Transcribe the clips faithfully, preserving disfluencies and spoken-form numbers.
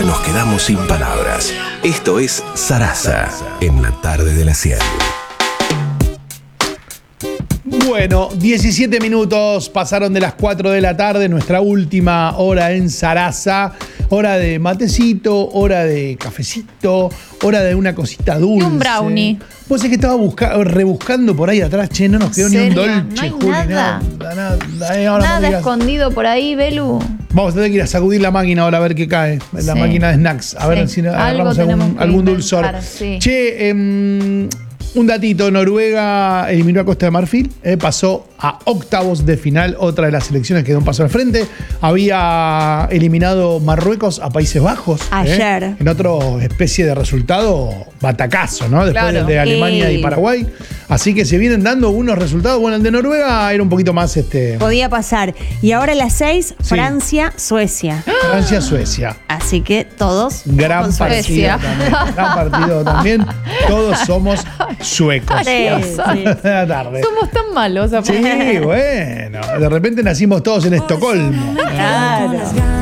nunca nos quedamos sin palabras. Esto es Sarasa, en la tarde de la cien. Bueno, diecisiete minutos pasaron de las cuatro de la tarde, nuestra última hora en Sarasa. Hora de matecito, hora de cafecito, hora de una cosita dulce. Y un brownie. Vos es que estaba busca- rebuscando por ahí atrás, che, no nos quedó ni un ¿Serio? dolce, No hay Juli, nada. nada, nada. Eh, ahora no Nada digas. escondido por ahí, Belu. Vamos a tener que ir a sacudir la máquina ahora a ver qué cae. La Sí. máquina de snacks. A ver Sí. si Algo agarramos tenemos algún, que algún inventar, dulzor. sí. Che, em, un datito. Noruega eliminó a Costa de Marfil. eh, pasó a octavos de final. Otra de las selecciones que dio un paso al frente. Había eliminado Marruecos a Países Bajos. eh, Ayer. en otro especie de resultado batacazo, ¿no? Después Claro. del de Alemania Ey. y Paraguay. Así que se vienen dando unos resultados. Bueno, el de Noruega era un poquito más este, Podía pasar. Y ahora a las seis, Sí. Francia, Suecia. Francia-Suecia. Así que todos Gran con partido Suecia. también. Gran partido también. Todos somos suecos. Sí, sí. De la tarde. Somos tan malos. Sí, bueno. De repente nacimos todos en Estocolmo. Claro.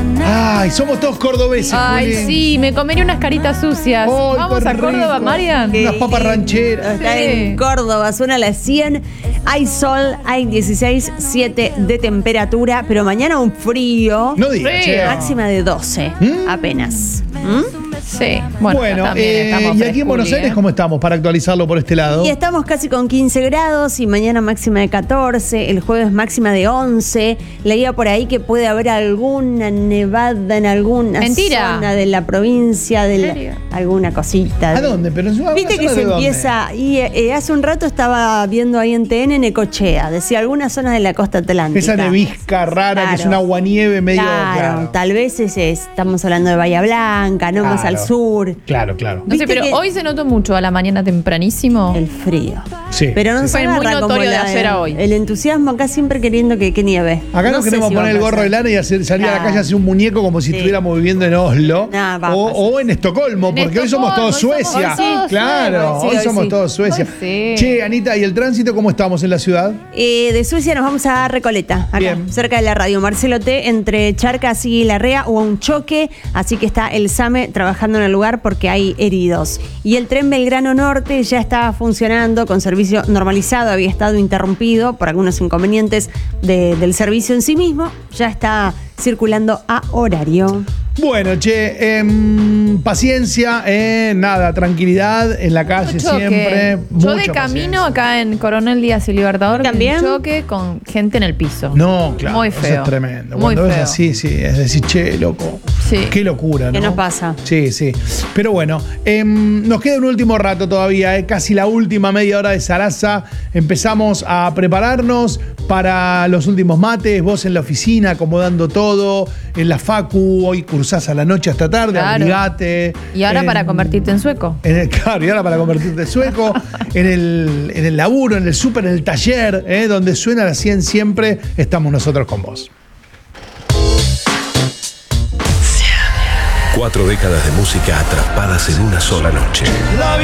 Ay, somos todos cordobeses, Ay, Juli. sí, me comería unas caritas sucias. Ay, Vamos qué a Córdoba, rico. Marian. Unas papas rancheras. Está Sí. en Córdoba, suena a las cien. Hay sol, hay dieciséis coma siete de temperatura, pero mañana un frío. No digas, Sí. che. Máxima de doce, ¿Mm? apenas. ¿Mm? Sí, bueno, Bueno, también eh, estamos y aquí en Buenos fresculi, Aires, ¿eh? ¿cómo estamos? Para actualizarlo por este lado. Y estamos casi con quince grados y mañana máxima de catorce, el jueves máxima de once. Leía por ahí que puede haber alguna nevada en alguna Mentira. zona de la provincia, de la- serio? alguna cosita. ¿A de- dónde? Pero en una Viste que zona se de dónde. empieza, y eh, hace un rato estaba viendo ahí en T N Necochea, decía algunas zonas de la costa atlántica. Esa nevisca rara que es Claro. una aguanieve medio. Claro, Claro, tal vez es, es- estamos hablando de Bahía Blanca, no más Claro. al sur. Claro, claro. No sé, Viste pero que- hoy se notó mucho a la mañana tempranísimo. El frío. Sí. Pero no sí. se Fue muy agarra como notorio de la- ayer a hoy. El entusiasmo acá siempre queriendo que, que nieve. Acá No nos sé queremos si va poner a el gorro pasar. de lana y hacer, salir a la Claro. calle a hacer un muñeco como si Sí. estuviéramos viviendo en Oslo. Nah, va a o, pasar. o en Estocolmo, En porque hoy somos Estocolmo, todos hoy somos Suecia. todos Claro, sí, hoy hoy somos sí. todos Suecia. Hoy sí. Che, Anita, ¿y el tránsito cómo estamos en la ciudad? Eh, de Suecia nos vamos a Recoleta, acá, Bien. cerca de la radio Marcelo T, entre Charcas y Larrea, hubo un choque, así que está el SAME trabajando en el lugar porque hay heridos. Y el tren Belgrano Norte ya estaba funcionando con servicio normalizado, había estado interrumpido por algunos inconvenientes de- del servicio en sí mismo, ya está circulando a horario. Bueno, che, em, paciencia, eh, nada, tranquilidad en la calle Choque. siempre. Yo de mucha camino paciencia. acá en Coronel Díaz y Libertador, vi ¿También? un choque con gente en el piso. No, claro, Muy eso feo. es tremendo. Muy Cuando ves feo. así, sí, es decir, che, loco. Sí. Qué locura, ¿no? ¿Qué nos pasa? Sí, sí. Pero bueno, em, nos queda un último rato todavía, eh, casi la última media hora de Sarasa. Empezamos a prepararnos para los últimos mates, vos en la oficina acomodando todo, en la facu, hoy cursás a la noche hasta tarde, Claro. abrigate. Y ahora En- para convertirte en sueco. En el, claro, y ahora para convertirte en sueco, en el, en el laburo, en el súper, en el taller, eh, donde suena la cien siempre, estamos nosotros con vos. Cuatro décadas de música atrapadas en una sola noche.